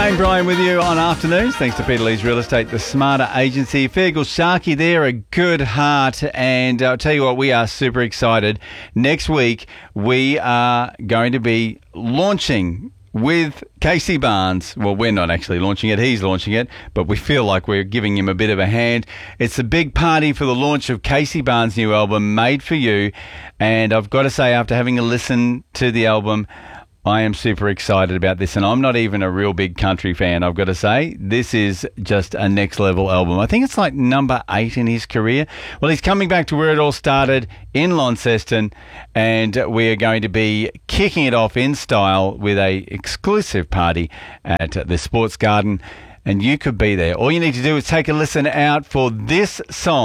Brian with you on Afternoons. Thanks to Peter Lee's Real Estate, the smarter agency. Fergal Sharkey there, a good heart. And I'll tell you what, we are super excited. Next week, we are going to be launching with Casey Barnes. Well, we're not actually launching it. He's launching it, but we feel like we're giving him a bit of a hand. It's a big party for the launch of Casey Barnes' new album, Made For You. And I've got to say, after having a listen to the album, I am super excited about this, and I'm not even a real big country fan, I've got to say. This is just a next-level album. I think it's like number 8 in his career. Well, he's coming back to where it all started in Launceston, and we are going to be kicking it off in style with a exclusive party at the Sports Garden, and you could be there. All you need to do is take a listen out for this song.